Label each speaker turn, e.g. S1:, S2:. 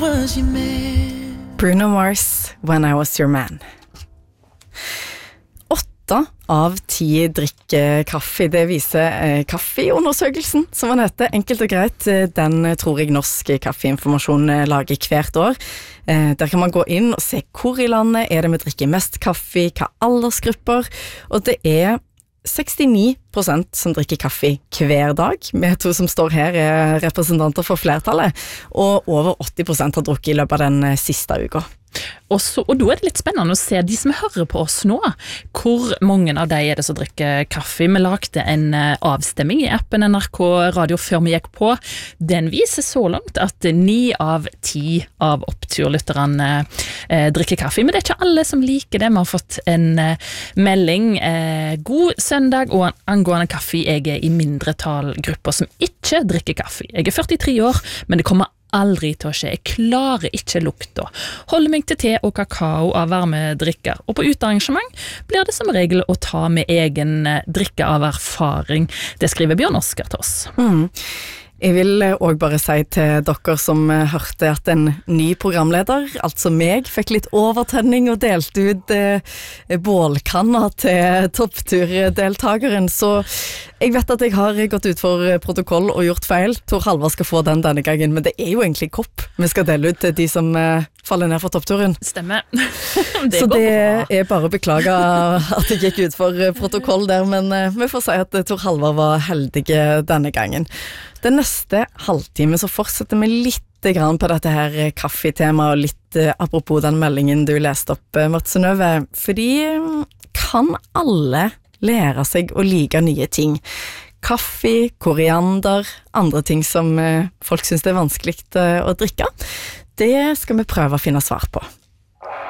S1: Bruno Mars, When I Was Your Man. 8 av 10 drikker kaffe, det viser kaffeundersøkelsen, som den heter. Enkelt og greit, den tror jeg Norsk Kaffeinformasjon lager hvert år. Der kan man gå inn og se hvor i landet er det vi drikker mest kaffe, hva aldersgrupper, og det er 69% som drikker kaffe hver dag. Vi to som står her er representanter for flertallet, og over 80% har drukket i løpet av den siste uka.
S2: Og da er det litt spennende å se de som hører på oss nå, hvor mange av de er det som drikker kaffe. Vi lagde en avstemming i appen NRK Radio før vi gikk på. Den viser så langt at 9 av 10 av oppturlytterne drikker kaffe, men det er ikke alle som liker det. Vi har fått en melding, god søndag, og angående kaffe, jeg er i mindretallgrupper som ikke drikker kaffe. Jeg er 43 år, men det kommer aldri til å skje. Jeg klarer ikke lukta. Holder meg til te og kakao av varme drikker. Og på utearrangement blir det som regel å ta med egen drikke av erfaring. Det skriver Bjørn Oskar til oss.
S1: Jeg vil også bare si til dere som hørte at en ny programleder, altså meg, fikk litt overtenning og delte ut bålkanna til toppturdeltakeren, så jeg vet at jeg har gått ut for protokoll og gjort feil. Tor Halvard skal få den denne gangen, men det er jo egentlig kopp vi skal dele ut til de som faller ned for toppturen.
S2: Stemmer.
S1: Så det er bare å beklage at jeg gikk ut for protokoll der, men vi får si at Tor Halvard var heldig denne gangen. Den neste halvtime så fortsetter vi litt grann på dette her kaffetemaet, og litt apropos den meldingen du leste opp, Marte Synnøve, fordi kan alle lære seg å like nye ting? Kaffe, koriander, andre ting som folk synes det er vanskelig å drikke. Det skal vi prøve å finne svar på.